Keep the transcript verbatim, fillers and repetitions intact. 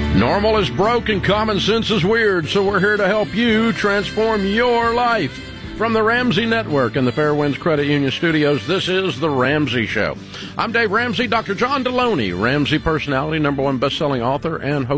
Normal is broke and common sense is weird, so we're here to help you transform your life. From the Ramsey Network and the Fairwinds Credit Union Studios, this is The Ramsey Show. I'm Dave Ramsey. Doctor John Deloney, Ramsey personality, number one best-selling author and host